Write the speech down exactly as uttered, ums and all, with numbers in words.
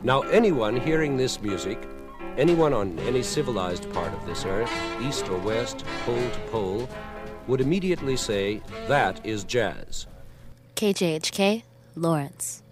Now, anyone hearing this music, anyone on any civilized part of this earth, east or west, pole to pole, would immediately say, that is jazz. K J H K, Lawrence.